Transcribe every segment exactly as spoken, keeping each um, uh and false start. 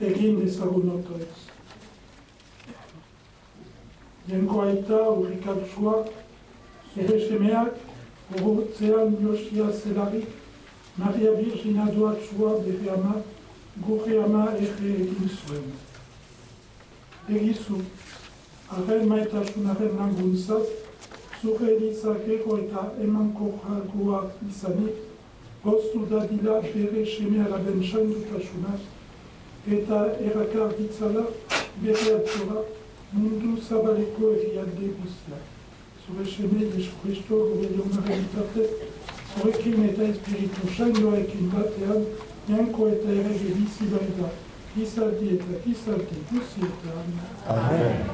egin dezagun otoez. Jainko aita urrikatsua, ere semeak, horotzean Josia zelarik, Maria Virgina doatsua bere ama, gure ama ere egin zuen. Egizu, arren maitasunaren laguntzaz, zure elizakeko eta emankorragoak izanik, goztu dadila bere seme alaben saindutasunaz, eta errakar ditzala bere atzora mundu zabaleko herrialde guztiak. Zure seme Jesu Kristo gure jaunaren bitartez, zurekin eta espiritu saindoarekin batean, janko eta errege bizi baita, gizaldi eta gizaldi guztietan. Amen.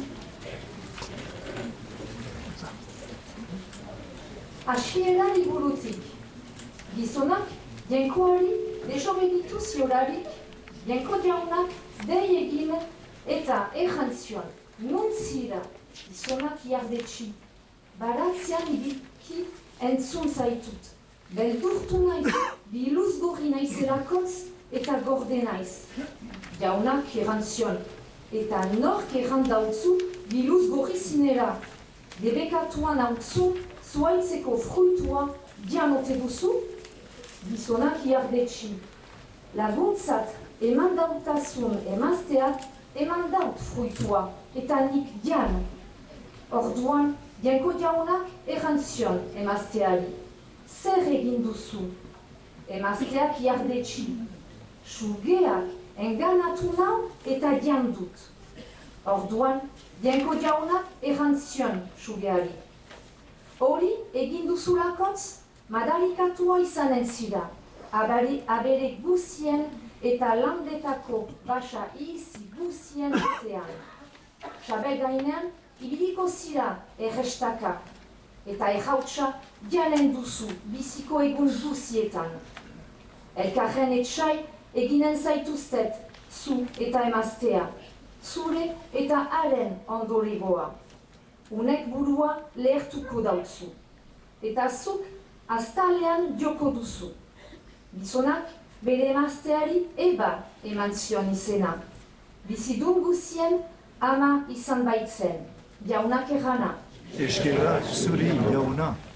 Asiera liburutik. Gizonak, jankoari, desobeditu ziolarik, janko jaunak, dei egin eta errantzion, nuntzira, gizonak jardetxi, baratzean ibiki entzun zaitut. Beldurtu naiz, biluz gorri naizelakotz eta gorde naiz. Jaunak errantzion, eta nork errandautzu biluz gorri zinera. Debekatuan hautzu, zuaitzeko fruitua dianote duzu, gizonak jardetxi. Laguntzat eman dautasun emazteak eman daut fruitua, eta nik dian. Orduan, janko jaunak errantzion emazteari. Zer egin duzu? Emazteak jardetxi. Sugeak enganatu nau eta dian dut. Orduan, janko jaunak errantzion sugeari. Hori egin duzulakotz, madarikatua izanen zira, abere guzien eta landetako basa izi guzien artean. Sabel gainean, ibiliko zira errestaka, eta errautsa dianen duzu biziko egun guzietan. Elkarren etxai eginen zaituztet, zu eta emaztea, zure eta haren ondoregoa. Unek burua lehertuko dautzu, eta zuk aztalean joko duzu. Gizonak bere emazteari eba eman zion izena. Bizidun guzien ama izan baitzen, jaunak errana. Eskerrak zuri jauna.